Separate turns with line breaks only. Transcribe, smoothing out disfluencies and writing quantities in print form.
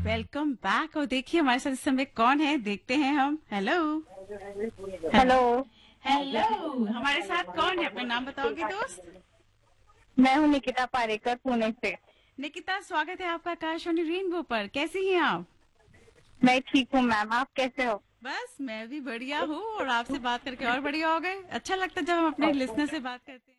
Welcome back. और देखिए हमारे साथ इस समय कौन है, देखते हैं हम। हेलो।
हेलो।
हेलो, हमारे साथ कौन है, अपना नाम बताओगे दोस्त?
मैं हूँ निकिता पारेकर, पुणे से।
निकिता, स्वागत है आपका आकाशवाणी रेनबो पर। कैसी हैं आप?
मैं ठीक हूँ मैम, आप कैसे हो?
बस मैं भी बढ़िया हूँ, और आपसे बात करके और बढ़िया हो गए। अच्छा लगता है जब हम अपने लिसनर से बात करते हैं।